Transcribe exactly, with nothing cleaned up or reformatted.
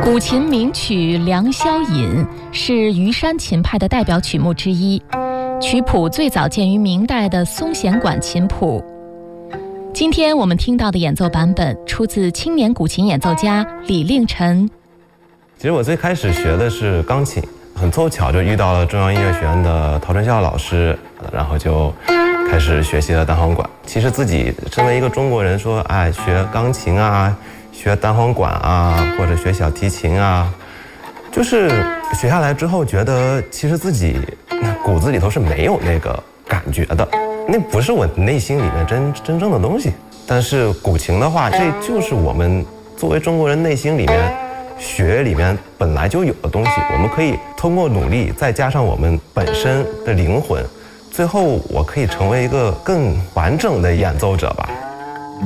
古琴名曲《良宵引》是虞山琴派的代表曲目之一，曲谱最早见于明代的松弦管琴谱。今天我们听到的演奏版本出自青年古琴演奏家李令辰。 其实我最开始学的是钢琴，很凑巧就遇到了中央音乐学院的陶春孝老师，然后就开始学习了单簧管。其实自己身为一个中国人说，哎，学钢琴啊，学单簧管啊，或者学小提琴啊，就是学下来之后觉得其实自己骨子里头是没有那个感觉的，那不是我内心里面真真正的东西。但是古琴的话，这就是我们作为中国人内心里面血里面本来就有的东西，我们可以通过努力再加上我们本身的灵魂，最后我可以成为一个更完整的演奏者吧。